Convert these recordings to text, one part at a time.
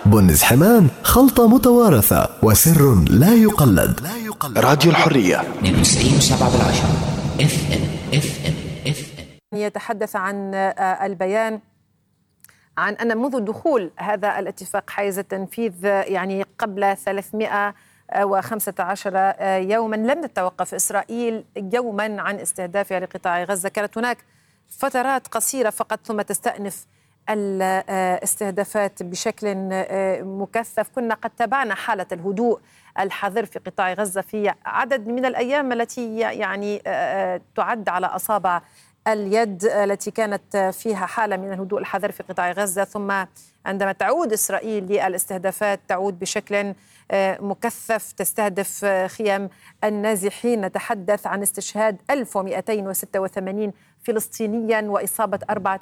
بن حمان، خلطة متوارثة وسر لا يقلد. راديو الحرية 92.7 FM. يتحدث عن البيان عن أن منذ دخول هذا الاتفاق حيز التنفيذ يعني قبل 315 يوما لم تتوقف إسرائيل يوما عن استهدافها لقطاع غزة. كانت هناك فترات قصيرة فقط ثم تستأنف الاستهدافات بشكل مكثف. كنا قد تابعنا حالة الهدوء الحذر في قطاع غزة في عدد من الأيام التي يعني تعد على أصابع اليد، التي كانت فيها حالة من الهدوء الحذر في قطاع غزة. ثم عندما تعود إسرائيل للاستهدافات تعود بشكل مكثف، تستهدف خيام النازحين. نتحدث عن استشهاد 1286 فلسطينيا وإصابة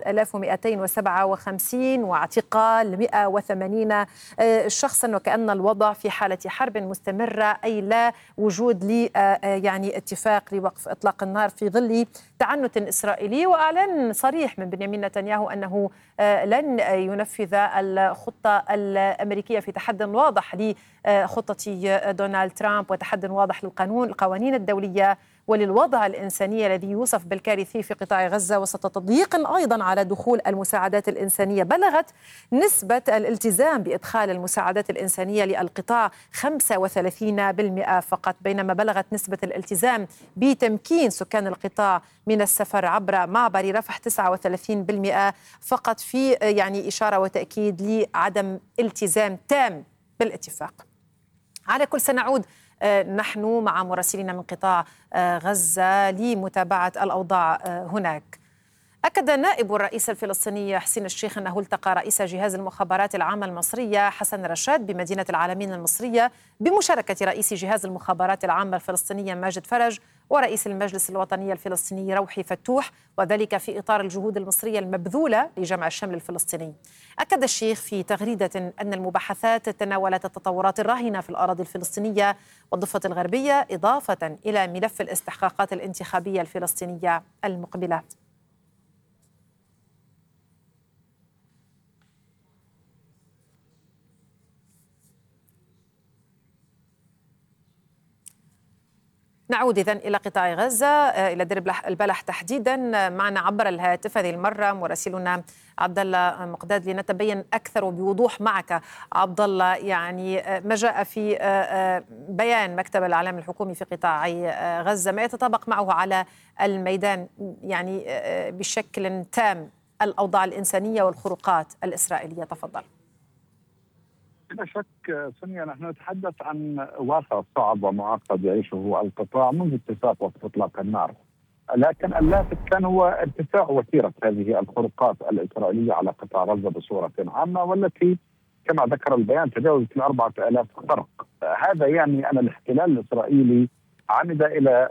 4257 واعتقال 180 شخصا، وكأن الوضع في حالة حرب مستمرة، أي لا وجود يعني اتفاق لوقف إطلاق النار في ظل تعنت إسرائيلي وأعلان صريح من بنيامين نتنياهو أنه لن ينفذ الخطة الأمريكية في تحد واضح لخطة دونالد ترامب وتحد واضح القوانين الدولية وللوضع الإنساني الذي يوصف بالكارثي في قطاع غزة، وسط تضييق أيضا على دخول المساعدات الإنسانية. بلغت نسبة الالتزام بإدخال المساعدات الإنسانية للقطاع 35% فقط، بينما بلغت نسبة الالتزام بتمكين سكان القطاع من السفر عبر معبر رفح 39% فقط، في يعني إشارة وتأكيد لعدم التزام تام بالاتفاق. على كل سنعود نحن مع مراسلين من قطاع غزة لمتابعة الأوضاع هناك. أكد نائب الرئيس الفلسطيني حسين الشيخ أنه التقى رئيس جهاز المخابرات العامة المصرية حسن رشاد بمدينة العالمين المصرية بمشاركة رئيس جهاز المخابرات العامة الفلسطينية ماجد فرج ورئيس المجلس الوطني الفلسطيني روحي فتوح، وذلك في إطار الجهود المصرية المبذولة لجمع الشمل الفلسطيني. أكد الشيخ في تغريدة أن المباحثات تناولت التطورات الراهنة في الأراضي الفلسطينية والضفة الغربية، إضافة إلى ملف الاستحقاقات الانتخابية الفلسطينية المقبلة. نعود إذن إلى قطاع غزة، إلى دير البلح تحديدا. معنا عبر الهاتف هذه المرة مراسلنا عبد الله مقداد لنتبين أكثر بوضوح معك. عبد الله، يعني ما جاء في بيان مكتب الإعلام الحكومي في قطاع غزة ما يتطابق معه على الميدان يعني بشكل تام الأوضاع الإنسانية والخروقات الإسرائيلية؟ تفضل. بلا شك سنيا، نحن نتحدث عن واقع صعب ومعقد يعيشه القطاع منذ اتفاق وقف اطلاق النار، لكن اللافت كان هو ارتفاع وتيره هذه الخروقات الاسرائيليه على قطاع غزه بصوره عامه، والتي كما ذكر البيان تجاوزت 4000 خرق. هذا يعني ان الاحتلال الاسرائيلي عمد الى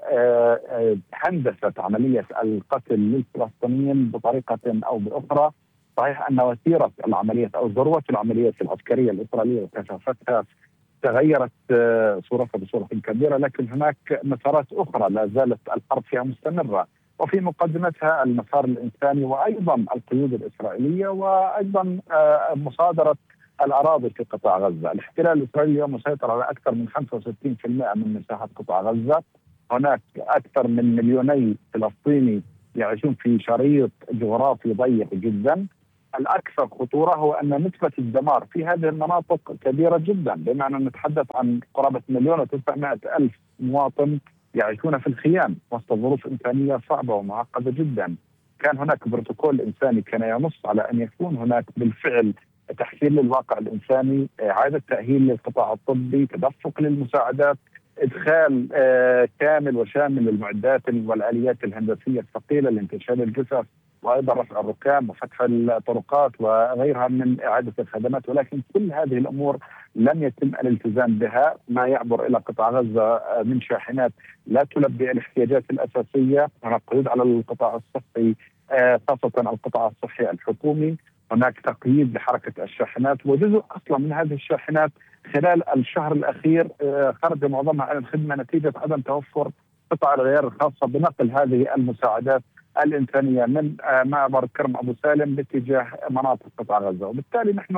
هندسه عمليه القتل للفلسطينيين بطريقه او باخرى. صحيح أن وتيرة العمليات أو ذروة العمليات العسكرية الإسرائيلية وكثافتها تغيرت صورتها بصورة كبيرة، لكن هناك مسارات أخرى لا زالت الحرب فيها مستمرة، وفي مقدمتها المسار الإنساني وأيضا القيود الإسرائيلية وأيضا مصادرة الأراضي في قطاع غزة. الاحتلال الإسرائيلي اليوم مسيطر على أكثر من 65% من مساحة قطاع غزة. هناك أكثر من 2 فلسطيني يعيشون في شريط جغرافي ضيق جدا. الأكثر خطورة هو أن نسبة الدمار في هذه المناطق كبيرة جدا، بمعنى نتحدث عن قرابة 1,900,000 مواطن يعيشون في الخيام وسط ظروف إنسانية صعبة ومعقدة جدا. كان هناك بروتوكول إنساني كان ينص على أن يكون هناك بالفعل تحسين للواقع الإنساني، إعادة تأهيل للقطاع الطبي، تدفق للمساعدات، إدخال كامل وشامل للمعدات والآليات الهندسية الثقيلة لانتشال الجثث، وأيضا رفع الركام وفتح الطرقات وغيرها من إعادة الخدمات. ولكن كل هذه الأمور لم يتم الالتزام بها. ما يعبر إلى قطاع غزة من شاحنات لا تلبي الاحتياجات الأساسية. هناك قيود على القطاع الصحي، خاصة القطاع الصحي الحكومي. هناك تقييد لحركة الشاحنات، وجزء أصلا من هذه الشاحنات خلال الشهر الأخير خرج معظمها عن الخدمة نتيجة عدم توفر قطع الغيار الخاصة بنقل هذه المساعدات الإنسانية من معبر كرم أبو سالم باتجاه مناطق قطاع غزة. وبالتالي نحن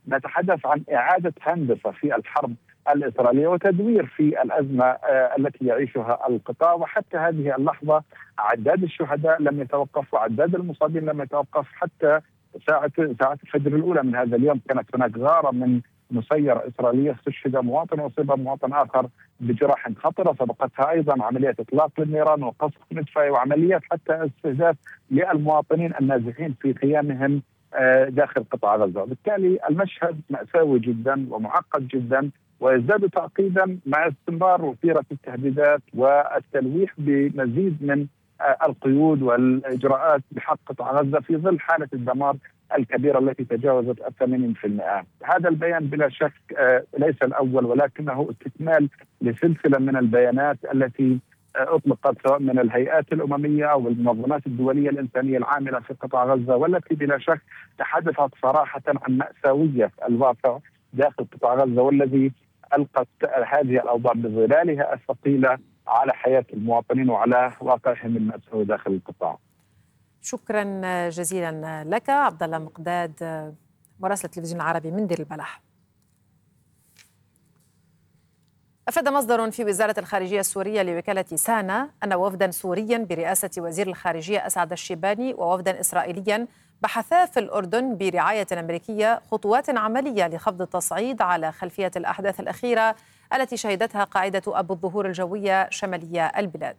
نتحدث عن إعادة هندسة في الحرب الإسرائيلية وتدوير في الأزمة التي يعيشها القطاع. وحتى هذه اللحظة عداد الشهداء لم يتوقف وعداد المصابين لم يتوقف. حتى ساعة الفجر الأولى من هذا اليوم كانت هناك غارة من مسيرة إسرائيلية، استشهد مواطن وأصيب مواطن آخر بجراح خطرة. سبقتها أيضا عمليات إطلاق للنيران وقصف مدفعي وعمليات حتى استهداف للمواطنين النازحين في خيامهم داخل قطاع غزة. وبالتالي المشهد مأساوي جدا ومعقد جدا، ويزداد تعقيدا مع استمرار وتيرة التهديدات والتلويح بمزيد من القيود والإجراءات بحق قطاع غزة في ظل حالة الدمار الكبيرة التي تجاوزت 80%. هذا البيان بلا شك ليس الأول، ولكنه استكمال لسلسلة من البيانات التي أطلقت سواء من الهيئات الأممية أو المنظمات الدولية الإنسانية العاملة في قطاع غزة، والتي بلا شك تحدثت صراحة عن مأساوية الواقع داخل قطاع غزة، والذي ألقت هذه الأوضاع بظلالها الثقيلة على حياة المواطنين وعلى واقعهم المأساوي داخل القطاع. شكرا جزيلا لك عبد الله مقداد، مراسل التلفزيون العربي من دير البلح. أفاد مصدر في وزارة الخارجية السورية لوكالة سانا أن وفدا سوريا برئاسة وزير الخارجية أسعد الشيباني ووفدا إسرائيليا بحثا في الأردن برعاية أمريكية خطوات عملية لخفض التصعيد على خلفية الأحداث الأخيرة التي شهدتها قاعدة أبو الظهور الجوية شمالية البلاد.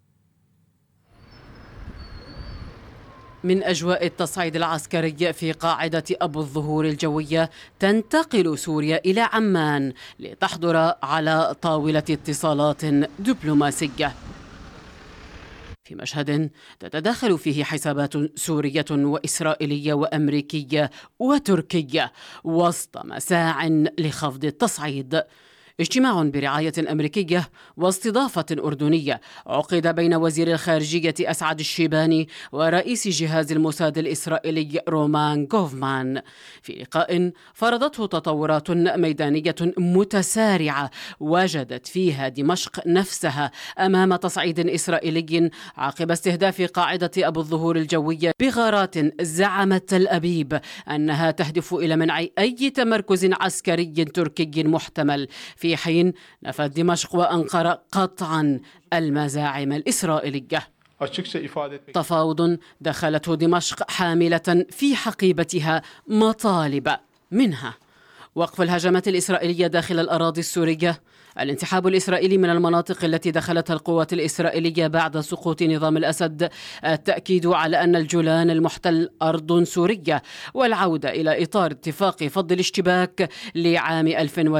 من أجواء التصعيد العسكري في قاعدة أبو الظهور الجوية تنتقل سوريا إلى عمان لتحضر على طاولة اتصالات دبلوماسية في مشهد تتداخل فيه حسابات سورية وإسرائيلية وأمريكية وتركية وسط مساع لخفض التصعيد. اجتماع برعاية أمريكية واستضافة أردنية عقد بين وزير الخارجية أسعد الشيباني ورئيس جهاز الموساد الإسرائيلي رومان غوفمان في لقاء فرضته تطورات ميدانية متسارعة وجدت فيها دمشق نفسها أمام تصعيد إسرائيلي عقب استهداف قاعدة أبو الظهور الجوية بغارات زعمت تل أبيب أنها تهدف إلى منع أي تمركز عسكري تركي محتمل، في حين نفت دمشق وأنقرة قطعا المزاعم الإسرائيلية. تفاوض دخلته دمشق حاملة في حقيبتها مطالب، منها وقف الهجمات الإسرائيلية داخل الأراضي السورية، الانسحاب الإسرائيلي من المناطق التي دخلتها القوات الإسرائيلية بعد سقوط نظام الأسد، التأكيد على أن الجولان المحتل أرض سورية، والعودة إلى إطار اتفاق فض الاشتباك لعام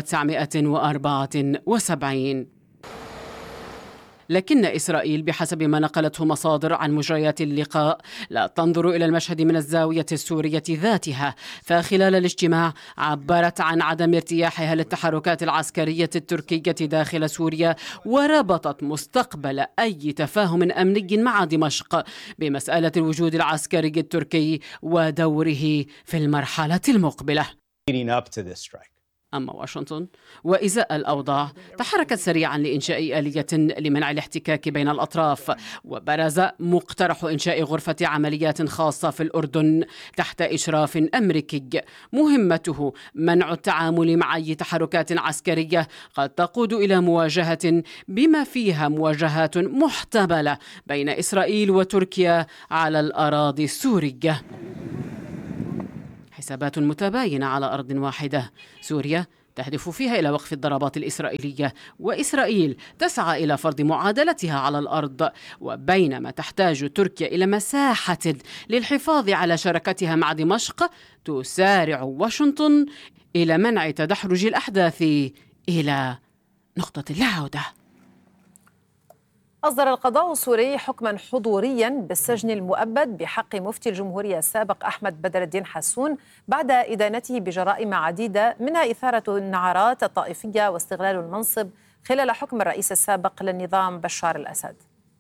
1974. لكن إسرائيل بحسب ما نقلته مصادر عن مجريات اللقاء لا تنظر إلى المشهد من الزاوية السورية ذاتها، فخلال الاجتماع عبرت عن عدم ارتياحها للتحركات العسكرية التركية داخل سوريا، وربطت مستقبل أي تفاهم أمني مع دمشق بمسألة الوجود العسكري التركي ودوره في المرحلة المقبلة. أما واشنطن وإزاء الأوضاع تحركت سريعا لإنشاء آلية لمنع الاحتكاك بين الأطراف، وبرز مقترح إنشاء غرفة عمليات خاصة في الأردن تحت إشراف أمريكي مهمته منع التعامل مع أي تحركات عسكرية قد تقود إلى مواجهة بما فيها مواجهات محتملة بين إسرائيل وتركيا على الأراضي السورية. حسابات متباينة على أرض واحدة، سوريا تهدف فيها إلى وقف الضربات الإسرائيلية، وإسرائيل تسعى إلى فرض معادلتها على الأرض، وبينما تحتاج تركيا إلى مساحة للحفاظ على شراكتها مع دمشق، تسارع واشنطن إلى منع تدحرج الأحداث إلى نقطة العودة. أصدر القضاء السوري حكما حضوريا بالسجن المؤبد بحق مفتي الجمهورية السابق أحمد بدر الدين حسون بعد إدانته بجرائم عديدة، منها إثارة النعرات الطائفية واستغلال المنصب خلال حكم الرئيس السابق للنظام بشار الأسد.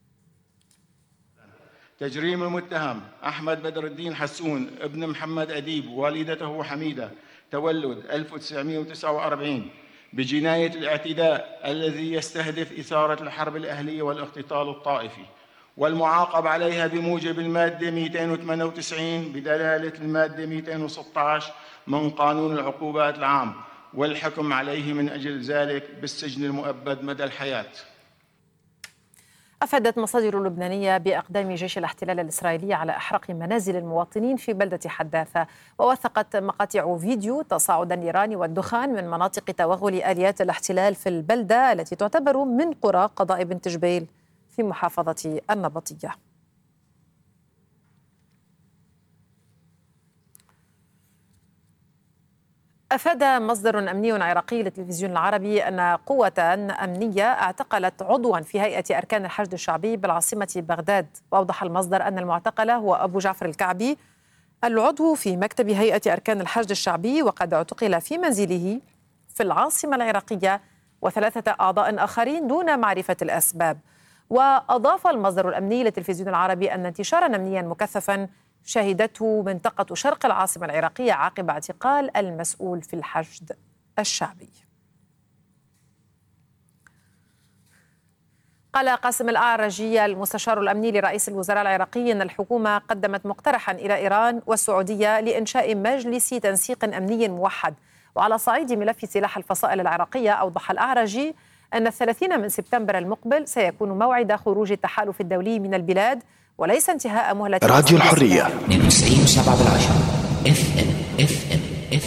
تجريم المتهم أحمد بدر الدين حسون ابن محمد أديب والدته حميدة تولد 1949 بجناية الاعتداء الذي يستهدف إثارة الحرب الأهلية والاختطال الطائفي والمعاقب عليها بموجب المادة 298 بدلالة المادة 216 من قانون العقوبات العام، والحكم عليه من أجل ذلك بالسجن المؤبد مدى الحياة. أفادت مصادر لبنانية بأقدام جيش الاحتلال الإسرائيلي على إحراق منازل المواطنين في بلدة حداثة، ووثقت مقاطع فيديو تصاعد النيران والدخان من مناطق توغل آليات الاحتلال في البلدة التي تعتبر من قرى قضاء بنت جبيل في محافظة النبطية. أفاد مصدر أمني عراقي للتلفزيون العربي أن قوة أمنية اعتقلت عضوا في هيئة أركان الحشد الشعبي بالعاصمة بغداد. وأوضح المصدر أن المعتقل هو أبو جعفر الكعبي العضو في مكتب هيئة أركان الحشد الشعبي، وقد اعتقل في منزله في العاصمة العراقية وثلاثة أعضاء آخرين دون معرفة الأسباب. وأضاف المصدر الأمني للتلفزيون العربي أن انتشارا أمنيا مكثفا شهدته منطقة شرق العاصمة العراقية عقب اعتقال المسؤول في الحشد الشعبي. قال قاسم الأعرجي المستشار الأمني لرئيس الوزراء العراقي أن الحكومة قدمت مقترحا إلى إيران والسعودية لإنشاء مجلس تنسيق أمني موحد. وعلى صعيد ملف سلاح الفصائل العراقية، أوضح الأعرجي أن 30 من سبتمبر المقبل سيكون موعد خروج التحالف الدولي من البلاد وليس انتهاء مهلة راديو الحرية 92.7 FM.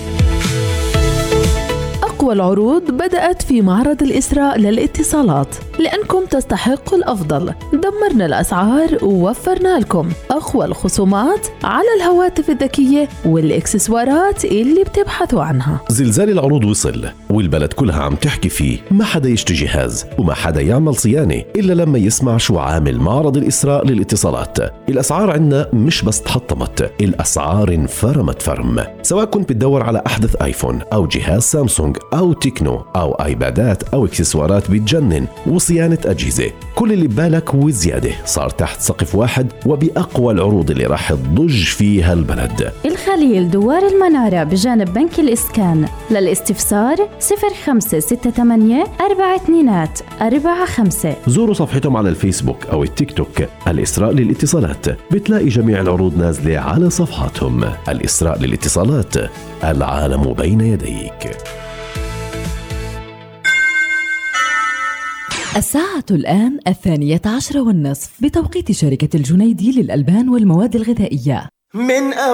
أقوى العروض بدأت في معرض الإسراء للاتصالات، لأنكم تستحقوا الأفضل. دمرنا الأسعار ووفرنا لكم أقوى الخصومات على الهواتف الذكية والإكسسوارات اللي بتبحثوا عنها. زلزال العروض وصل والبلد كلها عم تحكي فيه، ما حدا يشتري جهاز وما حدا يعمل صيانة إلا لما يسمع شو عامل معرض الإسراء للاتصالات. الأسعار عنا مش بس تحطمت، الأسعار انفرمت فرم. سواء كنت بتدور على أحدث آيفون أو جهاز سامسونج أو تكنو أو آيبادات أو إكسسوارات بتجنن وصيانة أجهزة، كل اللي ببالك وزيادة صار تحت سقف واحد وبأقوى العروض اللي راح تضج فيها البلد. الخليل دوار المنارة بجانب بنك الإسكان. للاستفسار 0568 4245. زوروا صفحتهم على الفيسبوك أو التيك توك الإسراء للاتصالات، بتلاقي جميع العروض نازلة على صفحاتهم. الإسراء للاتصالات، العالم بين يديك. الساعة الآن 12:30 بتوقيت شركة الجنيدي للألبان والمواد الغذائية.